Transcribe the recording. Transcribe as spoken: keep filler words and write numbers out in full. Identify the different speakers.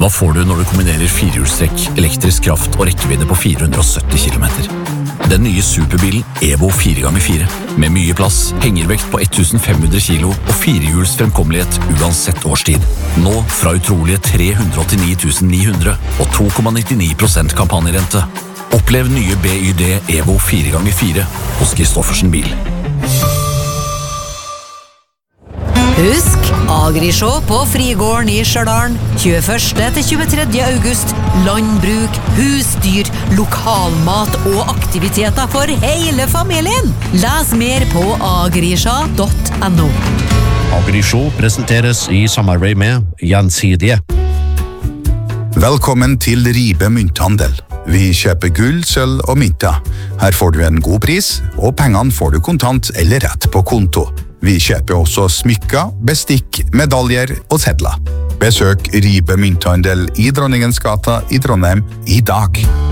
Speaker 1: Enda får du når du kombinerer firehjulstrekk, elektrisk kraft og rekkevidde på fire hundre og sytti kilometer. Den nye superbilen Evo fire ganger fire, med mye plass, hengervekt på tusen fem hundre kilo og firehjuls fremkommelighet uansett årstid. Nå fra utrolige tre hundre og åttini tusen ni hundre og to komma nittini prosent kampanjerente. Opplev nye B Y D Evo fire ganger fire hos Kristoffersen Bil.
Speaker 2: Husk Agrishow på Frigården i Stjørdalen tjueførste til tjuetredje august. Landbruk, husdyr, lokalmat og aktiviteter for hele familien. Les mer på agrishow punktum no.
Speaker 3: Agrishow presenteres i samarbeid med Gjensidige.
Speaker 4: Velkommen til Ribe Mynthandel. Vi kjøper gull, sølv og mynter. Her får du en god pris, og pengene får du kontant eller rett på konto. Vi kjøper også smykker, bestikk, medaljer og sedler. Besøk Ribe Mynthandel i Dronningens gata i Trondheim i dag.